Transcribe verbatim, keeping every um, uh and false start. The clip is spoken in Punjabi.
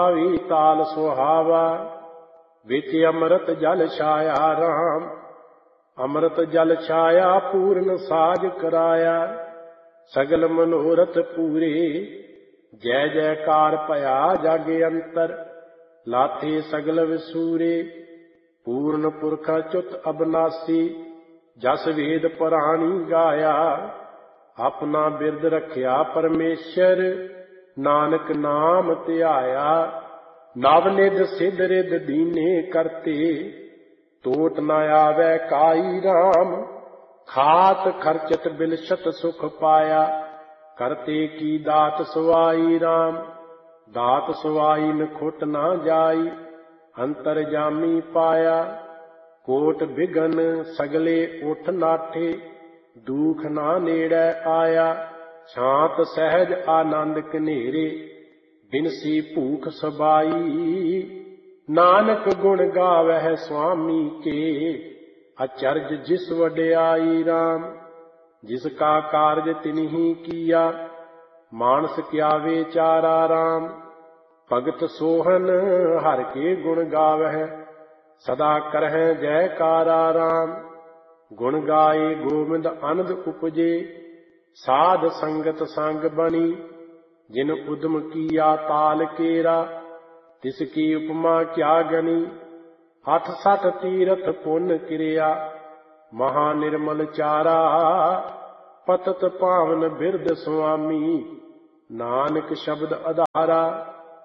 ਵੀ ਤਾਲ ਸੁਹਾਵਾ, ਵਿੱਚ ਅੰਮ੍ਰਿਤ ਜਲ ਛਾਇਆ ਰਾਮ। ਅੰਮ੍ਰਿਤ ਜਲ ਛਾਇਆ ਪੂਰਨ ਸਾਜ ਕਰਾਇਆ, ਸਗਲ ਮਨੋਰਥ ਪੂਰੇ। ਜੈ ਜੈਕਾਰ ਭਇਆ ਜਗ ਅੰਤਰ, ਲਾਥੇ ਸਗਲ ਵਿਸੂਰੇ। ਪੂਰਨ ਪੁਰਖ ਅਚੁੱਤ ਅਬਨਾਸੀ, ਜਸ ਵੇਦ ਪੁਰਾਣੀ ਗਾਇਆ। ਆਪਣਾ ਬਿਰਦ ਰੱਖਿਆ ਪਰਮੇਸ਼ਰ, ਨਾਨਕ ਨਾਮ ਧਿਆਇਆ। ਨਵ ਨਿਧ ਸਿਧ ਰਿਧ ਦੀਨੇ ਕਰਤੇ, ਟੋਟ ਨ ਆਵੈ ਕਾਈ ਰਾਮ। ਖਾਤ ਖਰਚਤ ਬਿਲਸ਼ਤ ਸੁਖ ਪਾਇਆ, ਕਰਤੇ ਕੀ ਦਾਤ ਸਵਾਈ ਰਾਮ। ਦਾਤ ਸਵਾਈ ਨ ਖੁੱਟ ਨਾ ਜਾਈ, ਅੰਤਰ ਜਾਮੀ ਪਾਇਆ। ਕੋਟ ਬਿਗਨ ਸਗਲੇ ਉਠ ਨਾਠੇ, ਦੂਖ ਨਾ ਨੇੜੈ ਆਇਆ। ਸ਼ਾਂਤ ਸਹਿਜ ਆਨੰਦ ਕਨੇਰੇ, ਬਿਨਸੀ ਭੂਖ ਸਬਾਈ। ਨਾਨਕ ਗੁਣ ਗਾਵਹਿ ਸੁਆਮੀ ਕੇ, ਅਚਰਜ ਜਿਸ ਵਡਿਆਈ ਰਾਮ। ਜਿਸ ਕਾ ਕਾਰਜ ਤਿਨਹੀ ਕੀਆ, ਮਾਨਸ ਕਿਆ ਵਿਚਾਰਾ ਰਾਮ। ਭਗਤ ਸੋਹਨ ਹਰਿ ਕੇ ਗੁਣ ਗਾਵਹਿ, ਸਦਾ ਕਰਹਿ ਜੈਕਾਰਾ ਰਾਮ। ਗੁਣ ਗਾਏ ਗੋਬਿੰਦ ਅਨੰਦ ਉਪਜੇ, ਸਾਧ ਸੰਗਤ ਸੰਗ ਬਣੀ। ਜਿਨ ਉਦਮ ਕੀਆ ਤਾਲ ਕੇਰਾ, ਤਿਸ ਕੀ ਉਪਮਾ ਕਿਆ ਗਨੀ। ਅਠ ਸਠ ਤੀਰਥ ਪੁੰਨ ਕਿਰਿਆ, ਮਹਾ ਨਿਰਮਲ ਚਾਰਾ। ਪਤਤ ਪਾਵਨ ਬਿਰਦ ਸੁਆਮੀ, ਨਾਨਕ ਸ਼ਬਦ ਆਧਾਰਾ।